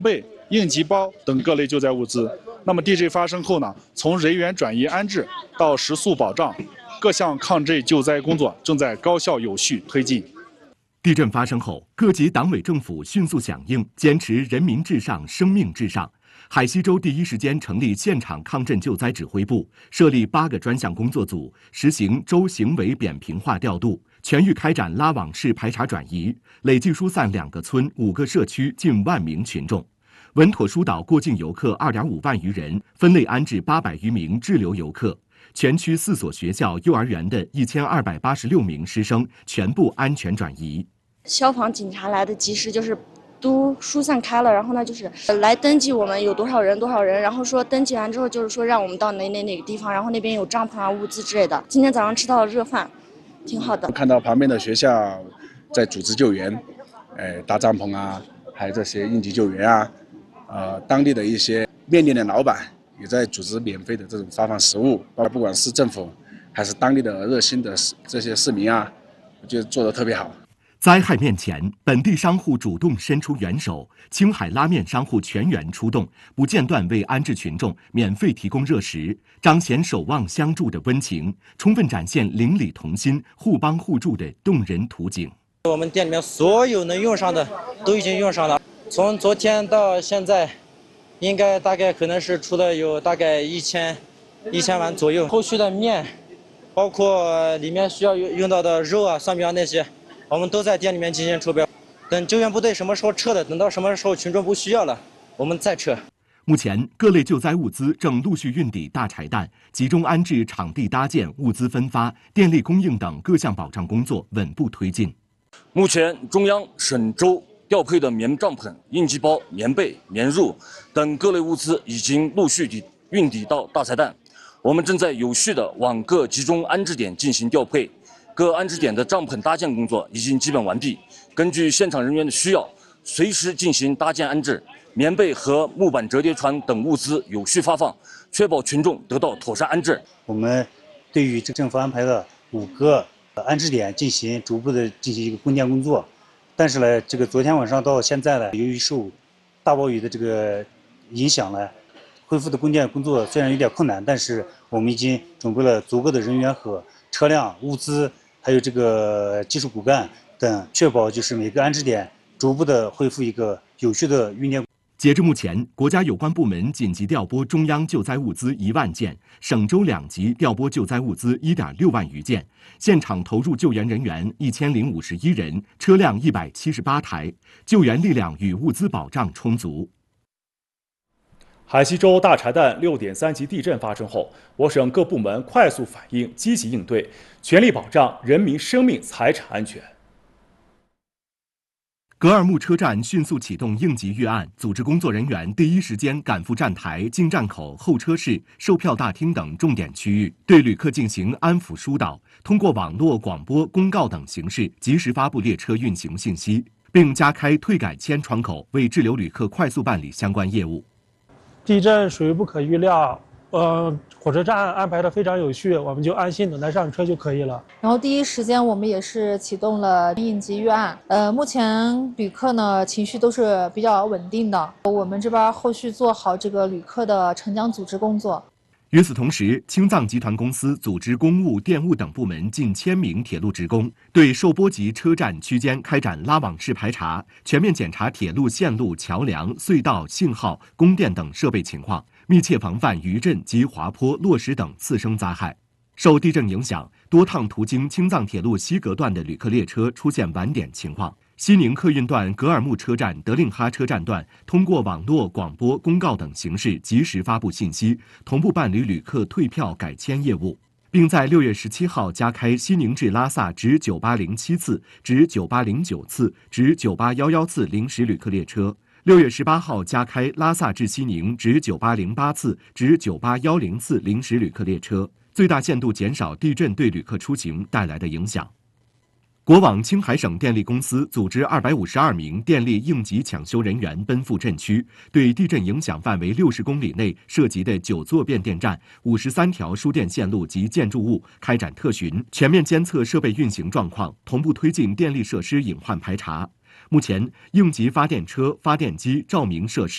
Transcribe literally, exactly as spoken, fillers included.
被、应急包等各类救灾物资。那么地震发生后呢，从人员转移安置到食宿保障，各项抗震救灾工作正在高效有序推进。 地震发生后，各级党委政府迅速响应，坚持人民至上、生命至上。海西州第一时间成立现场抗震救灾指挥部，设立八个专项工作组，实行州行为扁平化调度，全域开展拉网式排查转移，累计疏散两个村、五个社区近万名群众，稳妥疏导过境游客二点五万余人，分类安置八百余名滞留游客。全区四所学校、幼儿园的一千二百八十六名师生全部安全转移。 消防警察来的及时，就是都疏散开了，然后呢，就是来登记我们有多少人多少人，然后说登记完之后，就是说让我们到哪哪哪个地方，然后那边有帐篷啊、物资之类的。今天早上吃到了热饭，挺好的。 看到旁边的学校在组织救援，呃，搭帐篷啊，还有这些应急救援啊，呃，当地的一些面店的老板也在组织免费的这种发放食物，不管是政府还是当地的热心的这些市民啊，我觉得做得特别好。 灾害面前，本地商户主动伸出援手，青海拉面商户全员出动，不间断为安置群众免费提供热食，彰显守望相助的温情，充分展现邻里同心、互帮互助的动人图景。 我们店里面所有能用上的都已经用上了，从昨天到现在，应该大概可能是出了有大概一千一千碗左右。后续的面，包括里面需要用用到的肉啊、蒜苗那些。我们都在店里面进行筹备，等救援部队什么时候撤的，等到什么时候群众不需要了，我们再撤。 目前，各类救灾物资正陆续运抵大柴旦，集中安置、场地搭建、物资分发、电力供应等各项保障工作稳步推进。 目前，中央、省、州调配的棉帐篷、应急包、棉被、棉褥等各类物资已经陆续抵运抵到大柴旦，我们正在有序地往各集中安置点进行调配。各安置点的帐篷搭建工作已经基本完毕，根据现场人员的需要，随时进行搭建安置，棉被和木板折叠床等物资有序发放，确保群众得到妥善安置。 我们对于这政府安排的五个安置点进行逐步的进行一个攻坚工作，但是呢，这个昨天晚上到现在呢，由于受大暴雨的这个影响呢，恢复的攻坚工作虽然有点困难，但是我们已经准备了足够的人员和车辆、物资。还有这个技术骨干等，确保就是每个安置点逐步的恢复一个有序的运电。 截至目前，国家有关部门紧急调拨中央救灾物资一万件，省州两级调拨救灾物资一点六万余件，现场投入救援人员一千零五十一人，车辆一百七十八台，救援力量与物资保障充足。 海西州大柴旦六点三级地震发生后，我省各部门快速反应，积极应对，全力保障人民生命财产安全。 格尔木车站迅速启动应急预案，组织工作人员第一时间赶赴站台、进站口、候车室、售票大厅等重点区域，对旅客进行安抚疏导，通过网络、广播、公告等形式及时发布列车运行信息，并加开退改签窗口，为滞留旅客快速办理相关业务。 地震属于不可预料，呃，火车站安排的非常有序，我们就安心等待上车就可以了。 然后第一时间我们也是启动了应急预案，呃，目前旅客呢情绪都是比较稳定的，我们这边后续做好这个旅客的沉降组织工作。 与此同时，青藏集团公司组织公务、电务等部门近千名铁路职工，对受波及车站区间开展拉网式排查，全面检查铁路线路、桥梁、隧道、信号、供电等设备情况，密切防范余震及滑坡、落石等次生灾害。受地震影响，多趟途经青藏铁路西格段的旅客列车出现晚点情况。西宁客运段格尔木车站、德令哈车站段通过网络、广播、公告等形式及时发布信息，同步办理旅客退票改签业务，并在六月十七号加开西宁至拉萨直九八零七次、直九八零九次、直九八一一次临时旅客列车。六月十八号加开拉萨至西宁直九八零八次、直九八一零次临时旅客列车，最大限度减少地震对旅客出行带来的影响。国网青海省电力公司组织二百五十二名电力应急抢修人员奔赴震区，对地震影响范围六十公里内涉及的九座变电站、五十三条输电线路及建筑物开展特巡，全面监测设备运行状况，同步推进电力设施隐患排查。目前，应急发电车、发电机、照明设施